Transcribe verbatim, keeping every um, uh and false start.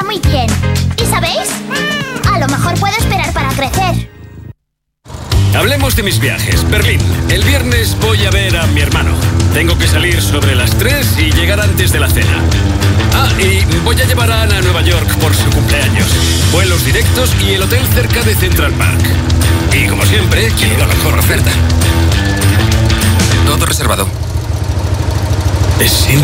muy bien. ¿Y sabéis? A lo mejor puedo esperar para crecer. Hablemos de mis viajes. Berlín. El viernes voy a ver a mi hermano. Tengo que salir sobre las tres y llegar antes de la cena. Ah, y voy a llevar a Ana a Nueva York por su cumpleaños. Vuelos directos y el hotel cerca de Central Park. Y como siempre, quiero la mejor oferta. Todo reservado. Es